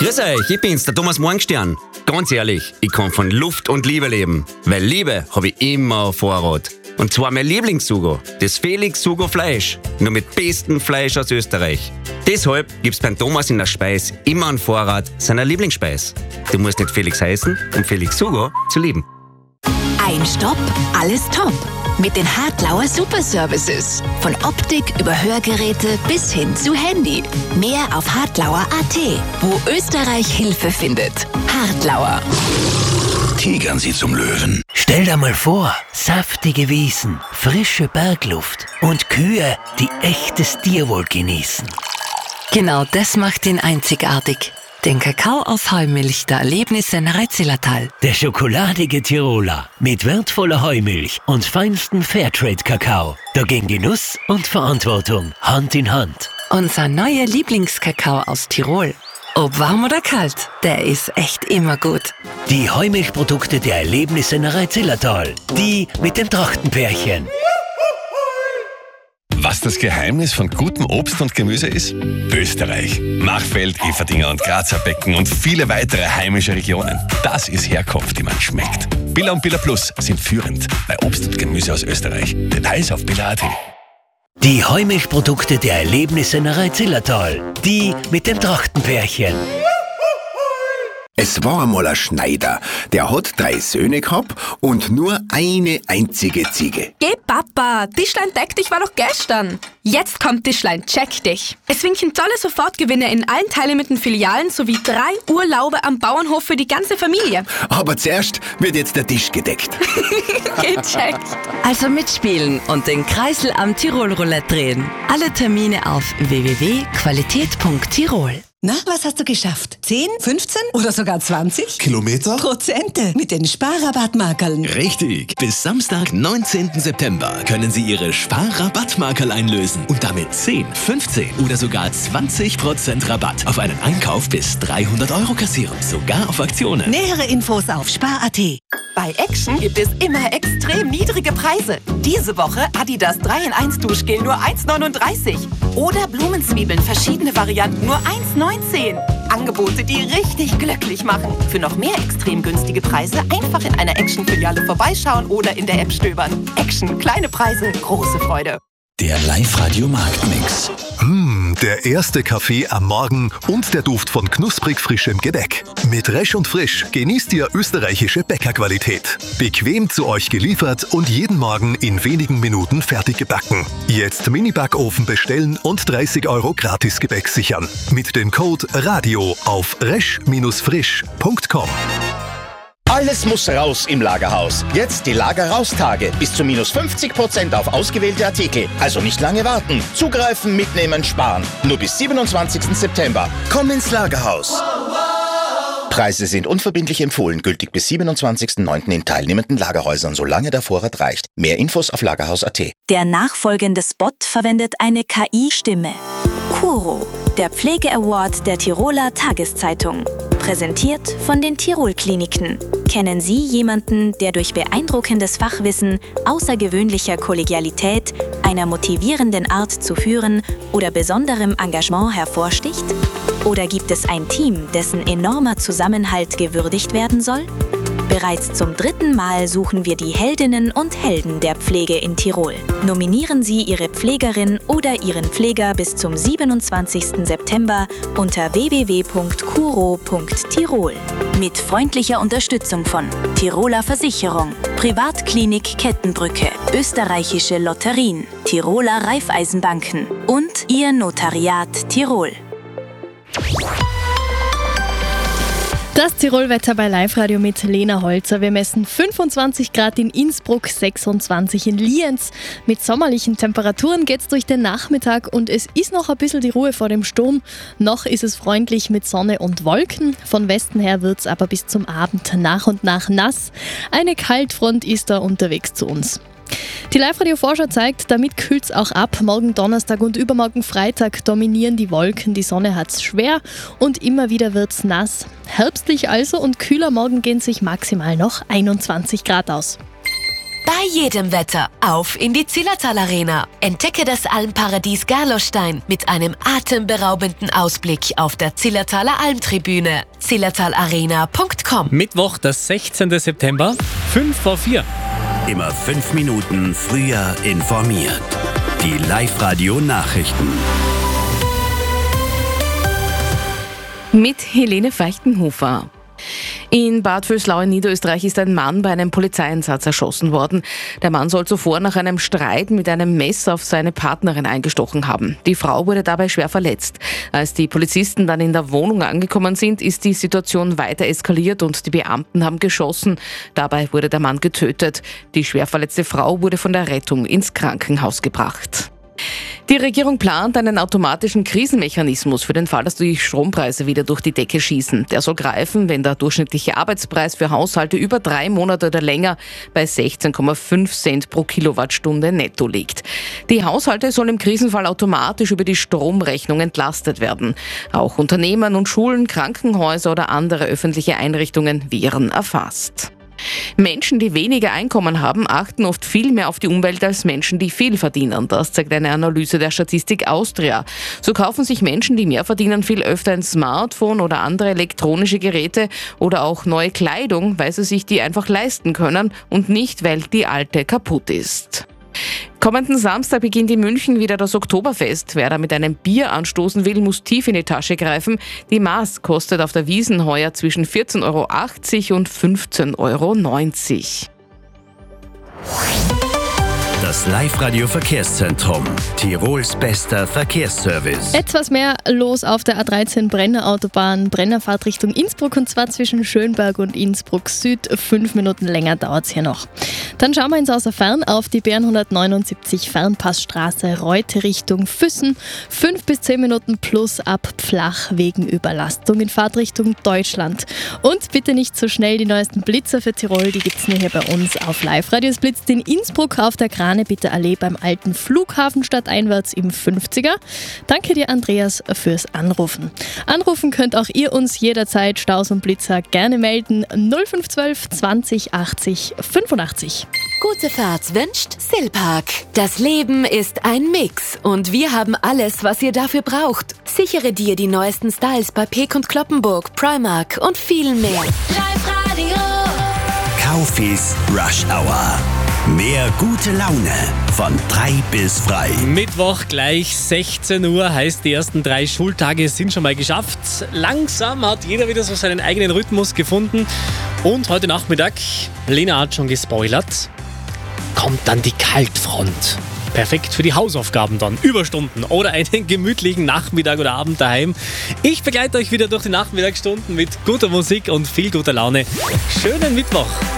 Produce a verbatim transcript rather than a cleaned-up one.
Grüß euch, ich bin's, der Thomas Morgenstern. Ganz ehrlich, ich kann von Luft und Liebe leben. Weil Liebe habe ich immer auf Vorrat. Und zwar mein Lieblingssugo, das Felix Sugo Fleisch. Nur mit bestem Fleisch aus Österreich. Deshalb gibt's beim Thomas in der Speis immer einen Vorrat seiner Lieblingsspeis. Du musst nicht Felix heißen, um Felix Sugo zu lieben. Ein Stopp, alles top. Mit den Hartlauer Super Services. Von Optik über Hörgeräte bis hin zu Handy. Mehr auf hartlauer punkt at, wo Österreich Hilfe findet. Hartlauer. Tigern Sie zum Löwen. Stell dir mal vor, saftige Wiesen, frische Bergluft und Kühe, die echtes Tierwohl genießen. Genau das macht ihn einzigartig. Den Kakao aus Heumilch der Erlebnissennerei Zillertal. Der schokoladige Tiroler mit wertvoller Heumilch und feinstem Fairtrade-Kakao. Da gehen Genuss und Verantwortung Hand in Hand. Unser neuer Lieblingskakao aus Tirol. Ob warm oder kalt, der ist echt immer gut. Die Heumilchprodukte der Erlebnissennerei Zillertal. Die mit dem Trachtenpärchen. Was das Geheimnis von gutem Obst und Gemüse ist? Österreich. Machfeld, Everdinger und Grazer Becken und viele weitere heimische Regionen. Das ist Herkunft, die man schmeckt. Billa und Billa Plus sind führend bei Obst und Gemüse aus Österreich. Details auf billa punkt at. Die Heumilchprodukte der Erlebnissennerei Zillertal. Die mit dem Trachtenpärchen. Es war einmal ein Schneider, der hat drei Söhne gehabt und nur eine einzige Ziege. Geh Papa, Tischlein deck dich war doch gestern. Jetzt kommt Tischlein check dich. Es winken tolle Sofortgewinne in allen teilnehmenden Filialen sowie drei Urlaube am Bauernhof für die ganze Familie. Aber zuerst wird jetzt der Tisch gedeckt. Gecheckt. Also mitspielen und den Kreisel am Tirol-Roulette drehen. Alle Termine auf w w w punkt qualität punkt tirol. Na, was hast du geschafft? zehn, fünfzehn oder sogar zwanzig? Kilometer? Prozente mit den Sparrabattmarkerln. Richtig. Bis Samstag, neunzehnten September können Sie Ihre Sparrabattmarkerl einlösen und damit zehn, fünfzehn oder sogar zwanzig Prozent Rabatt auf einen Einkauf bis dreihundert Euro kassieren. Sogar auf Aktionen. Nähere Infos auf spar punkt at. Bei Action gibt es immer extrem niedrige Preise. Diese Woche Adidas drei in eins Duschgel nur eins neununddreißig. Oder Blumenzwiebeln, verschiedene Varianten nur eins neunzehn. Angebote, die richtig glücklich machen. Für noch mehr extrem günstige Preise einfach in einer Action-Filiale vorbeischauen oder in der App stöbern. Action, kleine Preise, große Freude. Der Live-Radio-Marktmix. Mmh, der erste Kaffee am Morgen und der Duft von knusprig frischem Gebäck. Mit Resch und Frisch genießt ihr österreichische Bäckerqualität. Bequem zu euch geliefert und jeden Morgen in wenigen Minuten fertig gebacken. Jetzt Mini-Backofen bestellen und dreißig Euro Gratis-Gebäck sichern. Mit dem Code RADIO auf resch frisch punkt com. Alles muss raus im Lagerhaus. Jetzt die Lager-Raus-Tage. Bis zu minus fünfzig Prozent auf ausgewählte Artikel. Also nicht lange warten. Zugreifen, mitnehmen, sparen. Nur bis siebenundzwanzigsten September. Komm ins Lagerhaus. Preise sind unverbindlich empfohlen. Gültig bis siebenundzwanzigsten neunten in teilnehmenden Lagerhäusern, solange der Vorrat reicht. Mehr Infos auf lagerhaus punkt at. Der nachfolgende Spot verwendet eine K I-Stimme. Kuro, der Pflege-Award der Tiroler Tageszeitung. Präsentiert von den Tirol-Kliniken. Kennen Sie jemanden, der durch beeindruckendes Fachwissen, außergewöhnlicher Kollegialität, einer motivierenden Art zu führen oder besonderem Engagement hervorsticht? Oder gibt es ein Team, dessen enormer Zusammenhalt gewürdigt werden soll? Bereits zum dritten Mal suchen wir die Heldinnen und Helden der Pflege in Tirol. Nominieren Sie Ihre Pflegerin oder Ihren Pfleger bis zum siebenundzwanzigsten September unter w w w punkt kuro punkt tirol. Mit freundlicher Unterstützung von Tiroler Versicherung, Privatklinik Kettenbrücke, Österreichische Lotterien, Tiroler Raiffeisenbanken und Ihr Notariat Tirol. Das Tirolwetter bei Live-Radio mit Lena Holzer. Wir messen fünfundzwanzig Grad in Innsbruck, sechsundzwanzig in Lienz. Mit sommerlichen Temperaturen geht's durch den Nachmittag und es ist noch ein bisschen die Ruhe vor dem Sturm. Noch ist es freundlich mit Sonne und Wolken. Von Westen her wird's aber bis zum Abend nach und nach nass. Eine Kaltfront ist da unterwegs zu uns. Die Live-Radio-Vorschau zeigt, damit kühlt's auch ab. Morgen Donnerstag und übermorgen Freitag dominieren die Wolken. Die Sonne hat's schwer und immer wieder wird's nass. Herbstlich also und kühler. Morgen gehen sich maximal noch einundzwanzig Grad aus. Bei jedem Wetter auf in die Zillertal Arena. Entdecke das Almparadies Gerlostein mit einem atemberaubenden Ausblick auf der Zillertaler Almtribüne. zillertalarena punkt com. Mittwoch, der sechzehnten September, fünf vor vier. Immer fünf Minuten früher informiert. Die Live-Radio-Nachrichten. Mit Helene Feichtenhofer. In Bad Vöslau in Niederösterreich ist ein Mann bei einem Polizeieinsatz erschossen worden. Der Mann soll zuvor nach einem Streit mit einem Messer auf seine Partnerin eingestochen haben. Die Frau wurde dabei schwer verletzt. Als die Polizisten dann in der Wohnung angekommen sind, ist die Situation weiter eskaliert und die Beamten haben geschossen. Dabei wurde der Mann getötet. Die schwer verletzte Frau wurde von der Rettung ins Krankenhaus gebracht. Die Regierung plant einen automatischen Krisenmechanismus für den Fall, dass die Strompreise wieder durch die Decke schießen. Der soll greifen, wenn der durchschnittliche Arbeitspreis für Haushalte über drei Monate oder länger bei sechzehn Komma fünf Cent pro Kilowattstunde netto liegt. Die Haushalte sollen im Krisenfall automatisch über die Stromrechnung entlastet werden. Auch Unternehmen und Schulen, Krankenhäuser oder andere öffentliche Einrichtungen wären erfasst. Menschen, die weniger Einkommen haben, achten oft viel mehr auf die Umwelt als Menschen, die viel verdienen. Das zeigt eine Analyse der Statistik Austria. So kaufen sich Menschen, die mehr verdienen, viel öfter ein Smartphone oder andere elektronische Geräte oder auch neue Kleidung, weil sie sich die einfach leisten können und nicht, weil die alte kaputt ist. Kommenden Samstag beginnt in München wieder das Oktoberfest. Wer da mit einem Bier anstoßen will, muss tief in die Tasche greifen. Die Maß kostet auf der Wiesn heuer zwischen vierzehn Euro achtzig und fünfzehn Euro neunzig. Das Live-Radio-Verkehrszentrum. Tirols bester Verkehrsservice. Etwas mehr los auf der A dreizehn Brenner Autobahn. Brennerfahrt Richtung Innsbruck und zwar zwischen Schönberg und Innsbruck Süd. Fünf Minuten länger dauert es hier noch. Dann schauen wir ins Außerfern auf die B hundertneunundsiebzig Fernpassstraße Reute Richtung Füssen. Fünf bis zehn Minuten plus ab Pflach wegen Überlastung in Fahrtrichtung Deutschland. Und bitte nicht so schnell, die neuesten Blitzer für Tirol, die gibt es nur hier bei uns auf Live-Radio. Es blitzt in Innsbruck auf der Kranebitter Allee beim alten Flughafen stadteinwärts im fünfziger. Danke dir, Andreas, fürs Anrufen. Anrufen könnt auch ihr uns jederzeit. Staus und Blitzer gerne melden. null fünf zwölf zwanzig achtzig fünfundachtzig. Gute Fahrt wünscht Silpark. Das Leben ist ein Mix und wir haben alles, was ihr dafür braucht. Sichere dir die neuesten Styles bei Peek und Kloppenburg, Primark und viel mehr. Live-Radio. Kaufis Rush Hour. Mehr gute Laune von drei bis frei. Mittwoch gleich sechzehn Uhr heißt, die ersten drei Schultage sind schon mal geschafft. Langsam hat jeder wieder so seinen eigenen Rhythmus gefunden. Und heute Nachmittag, Lena hat schon gespoilert, kommt dann die Kaltfront. Perfekt für die Hausaufgaben dann, Überstunden oder einen gemütlichen Nachmittag oder Abend daheim. Ich begleite euch wieder durch die Nachmittagsstunden mit guter Musik und viel guter Laune. Schönen Mittwoch!